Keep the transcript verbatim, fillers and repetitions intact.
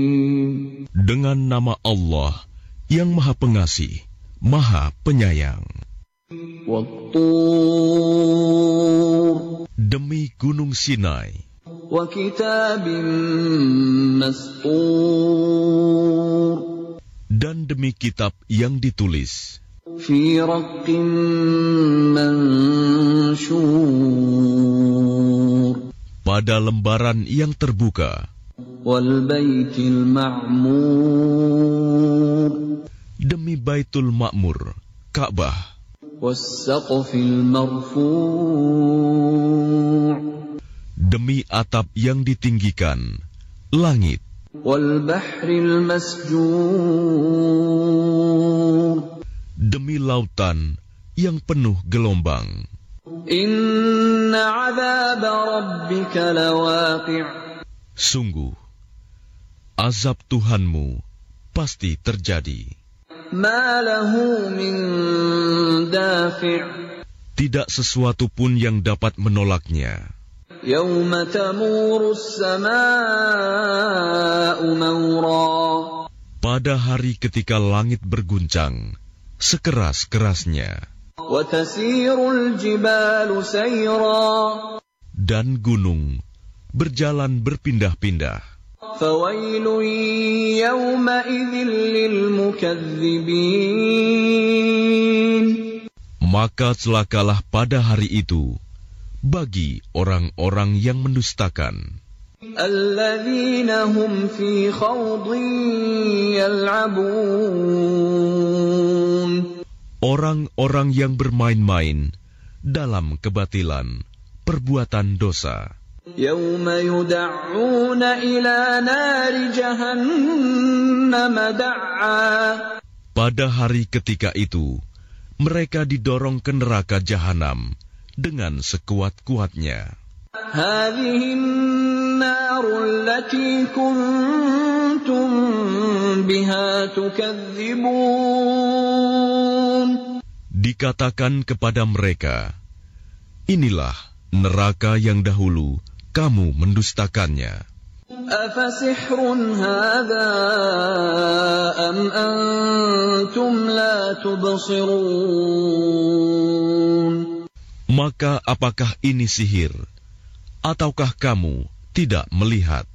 Dengan nama Allah yang Maha Pengasih, Maha Penyayang. Wat-tur. Demi Gunung Sinai. Wa kitabim mastur. Dan demi kitab yang ditulis. Fi raqqim manshur. Pada lembaran yang terbuka. Wal baitil ma'mur. Demi Baitul Ma'mur, Ka'bah. Was saqfil marfu'. Demi atap yang ditinggikan, langit. Wal bahril masjur. Demi lautan yang penuh gelombang. Inna 'adzab rabbika lawaqi'. Sungguh, azab Tuhanmu pasti terjadi. Ma lahu min dafi'. Tidak sesuatu pun yang dapat menolaknya. Yawma tamuru as-samaa'u mawra. Pada hari ketika langit berguncang, sekeras-kerasnya. Wa tasirul jibalu sayra. Dan gunung berjalan berpindah-pindah. Fawailun yawma idzin lil mukadzibin. Maka celakalah pada hari itu bagi orang-orang yang mendustakan. Alladzina hum fi khawdin yal'abun. Orang-orang yang bermain-main dalam kebatilan, perbuatan dosa. Yawma yud'auna ila nari jahannam da''a. Pada hari ketika itu, mereka didorong ke neraka jahanam dengan sekuat-kuatnya. Hadhihi an-naru allati kuntum biha tukadzibun. Dikatakan kepada mereka, inilah neraka yang dahulu kamu mendustakannya. Afasihrun hadza am antum la tubsirun. Maka apakah ini sihir, ataukah kamu tidak melihat?